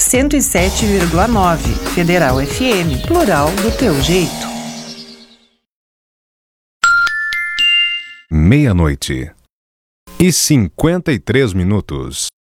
107,9. Federal FM, plural do teu jeito. 00:53.